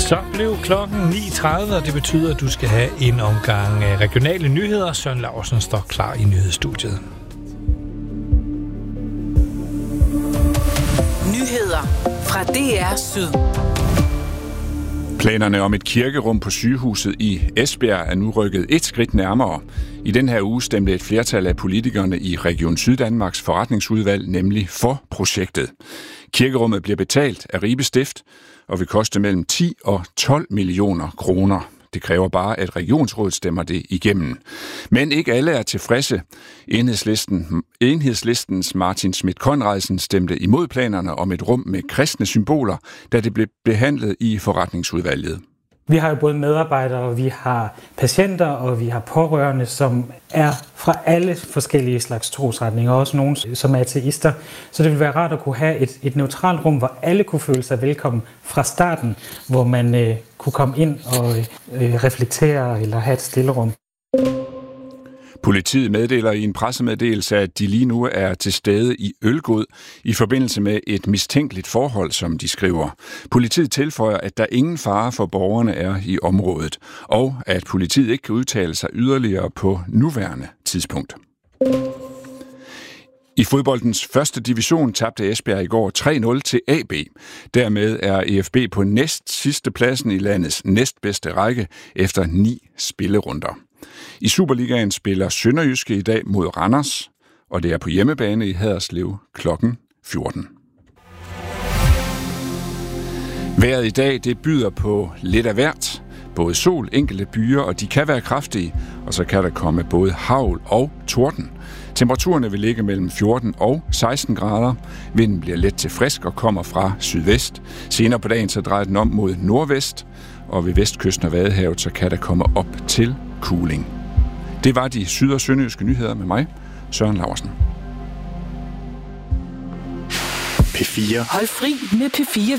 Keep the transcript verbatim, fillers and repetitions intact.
Så blev klokken ni tredive, og det betyder, at du skal have en omgang regionale nyheder. Søren Laursen står klar i nyhedsstudiet. Nyheder fra D R Syd. Planerne om et kirkerum på sygehuset i Esbjerg er nu rykket et skridt nærmere. I den her uge stemte et flertal af politikerne i Region Syddanmarks forretningsudvalg nemlig for projektet. Kirkerummet bliver betalt af Ribe Stift og vil koste mellem ti og tolv millioner kroner. Det kræver bare, at regionsrådet stemmer det igennem. Men ikke alle er tilfredse. Enhedslisten, Enhedslistens Martin Schmidt-Konradsen stemte imod planerne om et rum med kristne symboler, da det blev behandlet i forretningsudvalget. Vi har jo både medarbejdere, vi har patienter og vi har pårørende, som er fra alle forskellige slags trosretninger, også nogle som er ateister. Så det vil være rart at kunne have et, et neutralt rum, hvor alle kunne føle sig velkommen fra starten, hvor man øh, kunne komme ind og øh, reflektere eller have et stillerum. Politiet meddeler i en pressemeddelelse, at de lige nu er til stede i Ølgod i forbindelse med et mistænkeligt forhold, som de skriver. Politiet tilføjer, at der ingen fare for borgerne er i området, og at politiet ikke kan udtale sig yderligere på nuværende tidspunkt. I fodboldens første division tabte Esbjerg i går tre nul til A B. Dermed er E F B på næst sidste pladsen i landets næstbedste række efter ni spillerunder. I Superligaen spiller Sønderjyske i dag mod Randers, og det er på hjemmebane i Haderslev klokken fjorten. Vejret i dag, det byder på lidt af hvert. Både sol, enkelte byer, og de kan være kraftige, og så kan der komme både hagl og torden. Temperaturerne vil ligge mellem fjorten og seksten grader. Vinden bliver let til frisk og kommer fra sydvest. Senere på dagen så drejer den om mod nordvest, og ved vestkysten af Vadehavet så kan der komme op til kuling. Det var de syd- og sønderjyske nyheder med mig, Søren Laursen. P fire. Hold fri med P fire.